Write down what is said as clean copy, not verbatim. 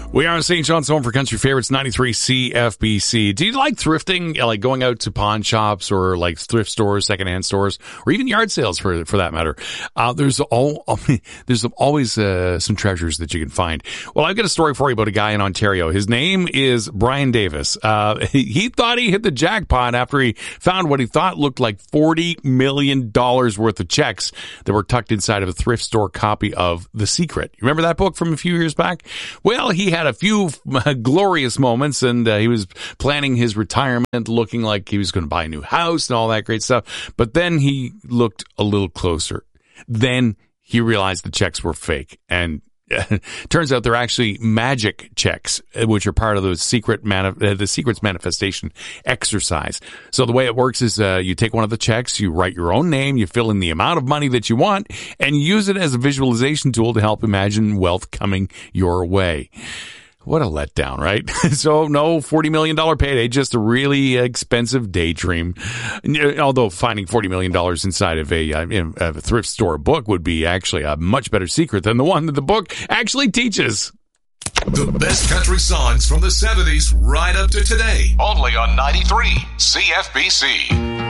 We are St. John's Home for Country Favorites 93 CFBC. Do you like thrifting, like going out to pawn shops or like thrift stores, secondhand stores, or even yard sales for that matter? There's always some treasures that you can find. Well, I've got a story for you about a guy in Ontario. His name is Brian Davis. He thought he hit the jackpot after he found what he thought looked like $40 million worth of checks that were tucked inside of a thrift store copy of The Secret. You remember that book from a few years back? Well, he had a few glorious moments, and he was planning his retirement, looking like he was going to buy a new house and all that great stuff. But then he looked a little closer. Then he realized the checks were fake, and turns out they're actually magic checks, which are part of the Secret's manifestation exercise. So the way it works is you take one of the checks, you write your own name, you fill in the amount of money that you want, and use it as a visualization tool to help imagine wealth coming your way. What a letdown, right? So no $40 million payday, just a really expensive daydream. Although finding $40 million inside of a thrift store book would be actually a much better secret than the one that the book actually teaches. The best country songs from the 70s right up to today. Only on 93 CFBC.